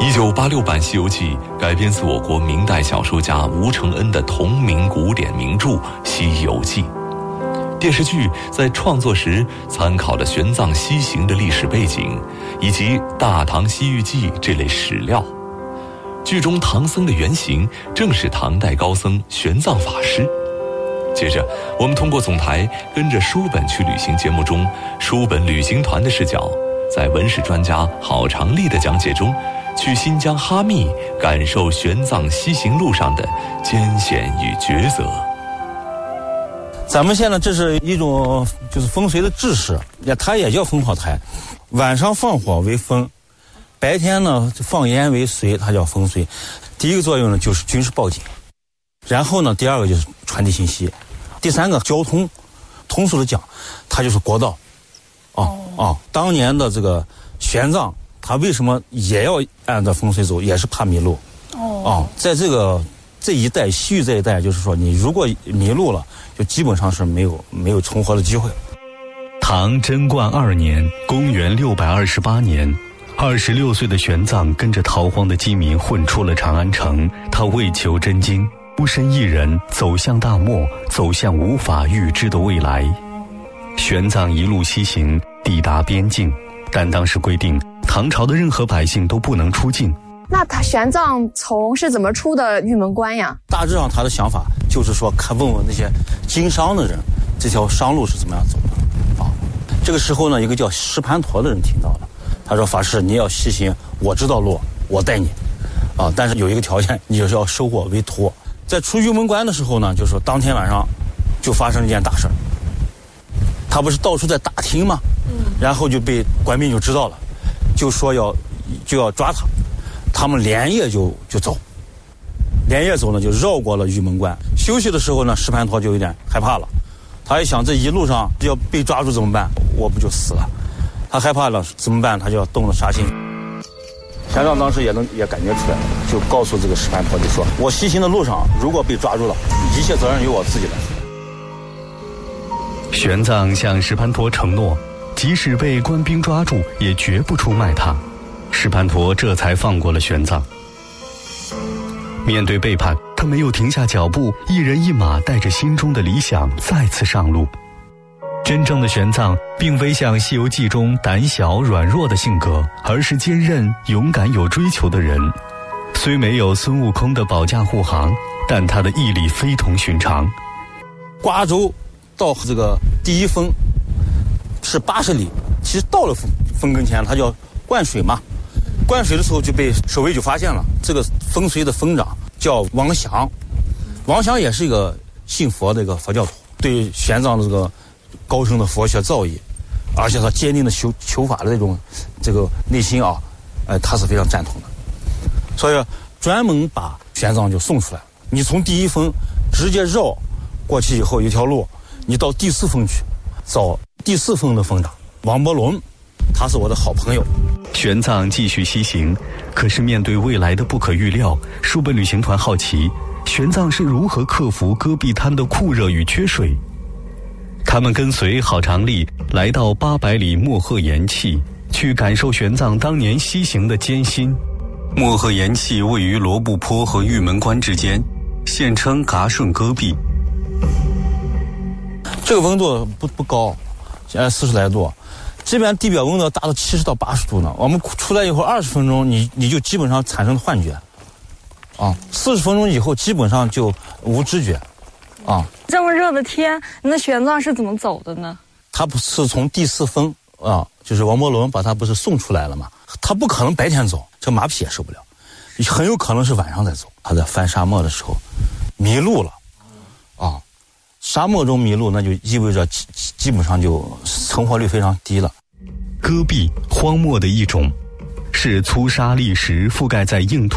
1986版《西游记》改编自我国明代小说家吴承恩的同名古典名著《西游记》。电视剧在创作时参考了玄奘西行的历史背景，以及《大唐西域记》这类史料。剧中唐僧的原型正是唐代高僧玄奘法师。接着，我们通过总台跟着书本去旅行节目中书本旅行团的视角，在文史专家郝长丽的讲解中，去新疆哈密感受玄奘西行路上的艰险与抉择。 咱们现在这是一种就是风水的知识，它也叫风炮台。晚上放火为风，白天呢放烟为水，它叫风水。第一个作用呢就是军事报警，然后呢第二个就是传递信息，第三个交通，通俗的讲，它就是国道。当年的这个玄奘，他为什么也要按照风水走，也是怕迷路。在这一带西域这一带，就是说你如果迷路了，就基本上是没有重活的机会。 唐贞观2年，公元628年，26岁的玄奘跟着逃荒的饥民混出了长安城。他为求真经，孤身一人走向大漠，走向无法预知的未来。玄奘一路西行，抵达边境，但当时规定，唐朝的任何百姓都不能出境。 那他玄奘是怎么出的玉门关呀？ 大致上他的想法就是说，问问那些经商的人，这条商路是怎么样走的。这个时候呢，一个叫石盘陀的人听到了，他说：“法师，你要西行，我知道路，我带你。但是有一个条件，你就是要收我为徒。”在出玉门关的时候呢，就是说当天晚上就发生了一件大事。他不是到处在打听吗？然后就被官兵就知道了，就说就要抓他。他们连夜就走，连夜走呢，就绕过了玉门关。休息的时候呢，石盘陀就有点害怕了，他一想这一路上要被抓住怎么办？我不就死了？他害怕了怎么办？他就要动了杀心。玄奘当时也感觉出来了，就告诉这个石盘陀，就说：“我西行的路上如果被抓住了，一切责任由我自己来。” 玄奘向石盘陀承诺，即使被官兵抓住，也绝不出卖他。石盘陀这才放过了玄奘。面对背叛，他没有停下脚步，一人一马带着心中的理想再次上路。真正的玄奘并非像《西游记》中胆小软弱的性格，而是坚韧勇敢有追求的人。虽没有孙悟空的保驾护航，但他的毅力非同寻常。 瓜州到这个第一峰是80里，其实到了峰跟前，他就要灌水嘛。灌水的时候就被守卫就发现了，这个风水的峰长叫王祥，王祥也是一个信佛的一个佛教徒，对玄奘的这个高深的佛学造诣，而且他坚定的求法的这个内心他是非常赞同的，所以专门把玄奘就送出来了。你从第一峰直接绕过去以后，一条路，你到第4峰去找第4峰的峰长王伯伦，他是我的好朋友。 玄奘继续西行，可是面对未来的不可预料，书本旅行团好奇玄奘是如何克服戈壁滩的酷热与缺水。他们跟随郝长丽来到800里漠河岩气，去感受玄奘当年西行的艰辛。漠河岩气位于罗布泊和玉门关之间，现称嘎顺戈壁。 这个温度不高，现在40来度，这边地表温度达到70到80度呢。我们出来以后20分钟，你就基本上产生了幻觉，40分钟以后基本上就无知觉， 这么热的天，那玄奘是怎么走的呢？ 他不是从第4峰就是王伯伦把他不是送出来了吗？他不可能白天走，这马匹也受不了，很有可能是晚上再走。他在翻沙漠的时候迷路了，沙漠中迷路，那就意味着基本上就成活率非常低了。 戈壁，荒漠的一种，是粗沙砾石覆盖在硬土